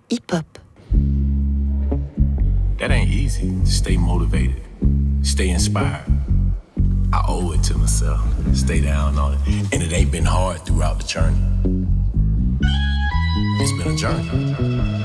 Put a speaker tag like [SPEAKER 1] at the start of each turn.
[SPEAKER 1] hip-hop.
[SPEAKER 2] That ain't easy. Stay motivated. Stay inspired. I owe it to myself. Stay down on it. And it ain't been hard throughout the journey. It's been a journey.